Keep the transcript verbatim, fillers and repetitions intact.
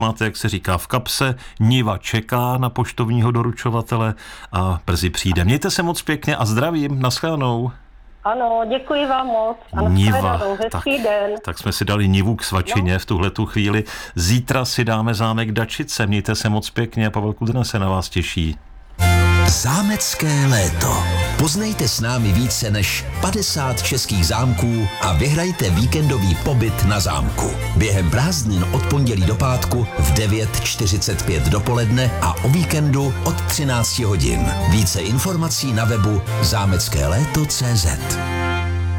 máte, jak se říká, v kapse, Niva čeká na poštovního doručovatele a brzy přijde. Mějte se moc pěkně a zdravím, naschledanou. Ano, děkuji vám moc. A Niva, tak, den. tak jsme si dali Nivu k svačině no. v tuhletu chvíli. Zítra si dáme zámek Dačice. Mějte se moc pěkně a Pavel Kudrna se na vás těší. Zámecké léto. Poznejte s námi více než padesát českých zámků a vyhrajte víkendový pobyt na zámku. Během prázdnin od pondělí do pátku v devět čtyřicet pět dopoledne a o víkendu od třináct hodin. Více informací na webu zámecké léto tečka cé zet.